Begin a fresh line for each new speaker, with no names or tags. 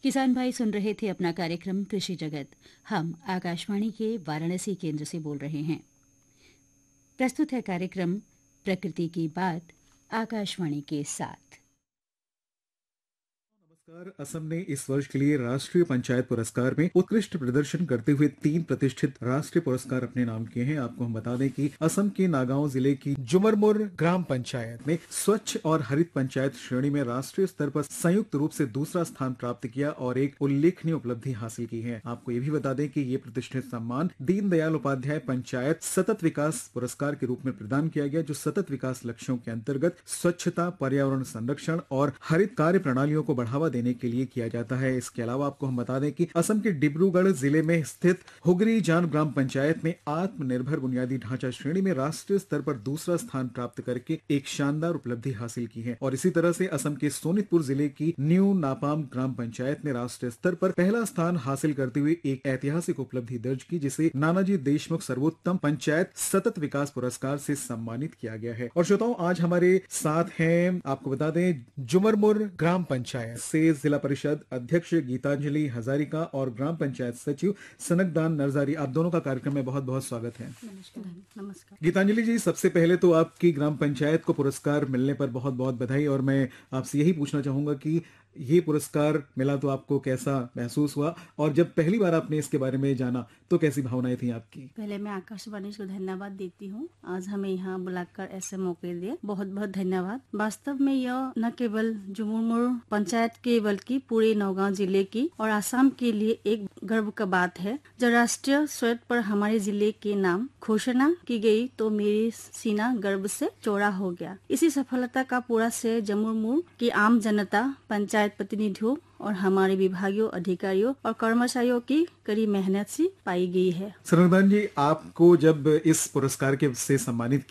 किसान भाई सुन रहे थे अपना कार्यक्रम कृषि जगत। हम आकाशवाणी के वाराणसी केंद्र से बोल रहे हैं। प्रस्तुत है कार्यक्रम प्रकृति की बात आकाशवाणी के साथ।
नमस्कार। असम ने इस वर्ष के लिए राष्ट्रीय पंचायत पुरस्कार में उत्कृष्ट प्रदर्शन करते हुए 3 प्रतिष्ठित राष्ट्रीय पुरस्कार अपने नाम किए हैं। आपको हम बता दें कि असम के नागांव जिले की जुमरमुर ग्राम पंचायत ने स्वच्छ और हरित पंचायत श्रेणी में राष्ट्रीय स्तर पर संयुक्त रूप से दूसरा स्थान प्राप्त किया और एक उल्लेखनीय उपलब्धि हासिल की है। आपको ये भी बता दें कि ये प्रतिष्ठित सम्मान दीनदयाल उपाध्याय पंचायत सतत विकास पुरस्कार के रूप में प्रदान किया गया, जो सतत विकास लक्ष्यों के अंतर्गत स्वच्छता, पर्यावरण संरक्षण और हरित कार्य प्रणालियों को बढ़ावा देने के लिए किया जाता है। इसके अलावा आपको हम बता दें कि असम के डिब्रूगढ़ जिले में स्थित हुगरी जान ग्राम पंचायत में आत्मनिर्भर बुनियादी ढांचा श्रेणी में राष्ट्रीय स्तर पर दूसरा स्थान प्राप्त करके एक शानदार उपलब्धि हासिल की है। और इसी तरह से असम के सोनितपुर जिले की न्यू नापाम ग्राम पंचायत ने राष्ट्रीय स्तर पर पहला स्थान हासिल करते हुए एक ऐतिहासिक उपलब्धि दर्ज की, जिसे नानाजी देशमुख सर्वोत्तम पंचायत सतत विकास पुरस्कार से सम्मानित किया गया है। और श्रोताओं, आज हमारे साथ हैं, आपको बता दें, जुमरमुर ग्राम पंचायत से जिला परिषद अध्यक्ष गीतांजलि हजारिका और ग्राम पंचायत सचिव सनकदान नरजारी। आप दोनों का कार्यक्रम में बहुत बहुत स्वागत है।
नमस्कार।
गीतांजलि जी, सबसे पहले तो आपकी ग्राम पंचायत को पुरस्कार मिलने पर बहुत बहुत बधाई। और मैं आपसे यही पूछना चाहूंगा कि ये पुरस्कार मिला तो आपको कैसा महसूस हुआ, और जब पहली बार आपने इसके बारे में जाना तो कैसी भावनाएं थी आपकी?
पहले मैं आकाशवाणी को धन्यवाद देती हूँ, आज हमें यहाँ बुलाकर ऐसे मौके दिए, बहुत बहुत धन्यवाद। वास्तव में यह न केवल जुमुरमुर पंचायत के बल्कि पूरे नौगांव जिले की और आसाम के लिए एक गर्व का बात है। जब राष्ट्रीय स्तर पर हमारे जिले के नाम घोषणा की गई तो मेरी सीना गर्व से चौड़ा हो गया। इसी सफलता का पूरा श्रेय जुमुरमुर की आम जनता, पंचायत प्रतिनिधियों और हमारे विभागीय अधिकारियों और कर्मचारियों की कड़ी मेहनत से पाई गई है।
सनकदान जी, आपको जब इस पुरस्कार के से सम्मानित